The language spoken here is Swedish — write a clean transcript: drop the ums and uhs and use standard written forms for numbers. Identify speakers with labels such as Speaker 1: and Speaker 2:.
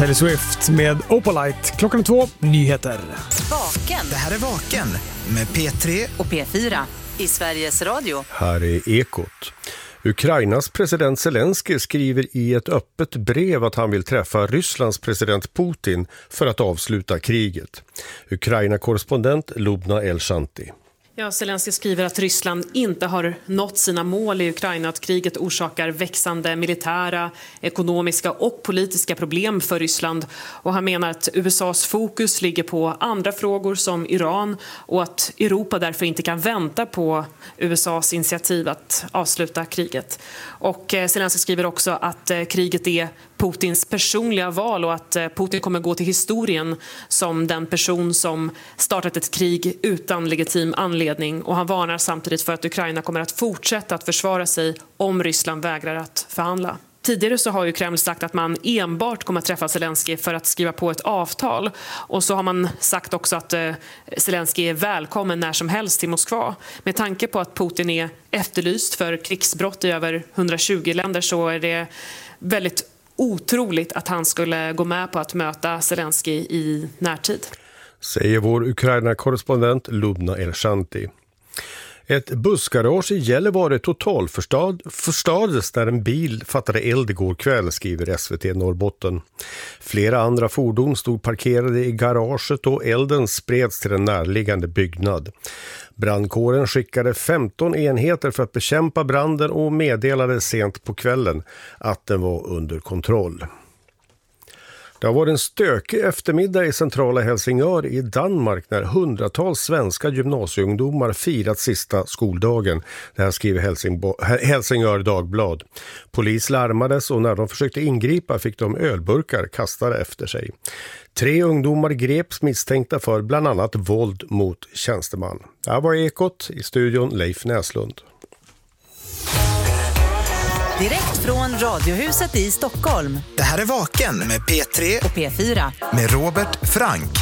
Speaker 1: Taylor Swift med Opalite. Klockan 2, nyheter.
Speaker 2: Vaken.
Speaker 3: Det här är Vaken med P3
Speaker 2: och P4 i Sveriges Radio.
Speaker 4: Här är Ekot. Ukrainas president Zelensky skriver i ett öppet brev att han vill träffa Rysslands president Putin för att avsluta kriget. Ukraina-korrespondent Lubna Elshanti.
Speaker 5: Ja, Zelensky skriver att Ryssland inte har nått sina mål i Ukraina, att kriget orsakar växande militära, ekonomiska och politiska problem för Ryssland. Och han menar att USAs fokus ligger på andra frågor som Iran och att Europa därför inte kan vänta på USAs initiativ att avsluta kriget. Och Zelensky skriver också att kriget är Putins personliga val och att Putin kommer gå till historien som den person som startat ett krig utan legitim anledning. Och han varnar samtidigt för att Ukraina kommer att fortsätta att försvara sig om Ryssland vägrar att förhandla. Tidigare så har ju Kreml sagt att man enbart kommer att träffa Zelensky för att skriva på ett avtal. Och så har man sagt också att Zelensky är välkommen när som helst till Moskva. Med tanke på att Putin är efterlyst för krigsbrott i över 120 länder så är det väldigt otroligt att han skulle gå med på att möta Zelensky i närtid.
Speaker 4: Säger vår Ukraina-korrespondent Lubna Elshanti. Ett bussgarage i Gällivare totalförstördes när en bil fattade eld igår kväll, skriver SVT Norrbotten. Flera andra fordon stod parkerade i garaget och elden spreds till en närliggande byggnad. Brandkåren skickade 15 enheter för att bekämpa branden och meddelade sent på kvällen att den var under kontroll. Det har varit en stökig eftermiddag i centrala Helsingör i Danmark när hundratals svenska gymnasieungdomar firat sista skoldagen. Det här skriver Helsingör Dagblad. Polis larmades och när de försökte ingripa fick de ölburkar kastade efter sig. 3 ungdomar greps misstänkta för bland annat våld mot tjänsteman. Det här var Ekot, i studion Leif Näslund.
Speaker 2: Direkt från Radiohuset i Stockholm.
Speaker 3: Det här är Vaken med P3
Speaker 2: och P4
Speaker 3: med Robert Frank.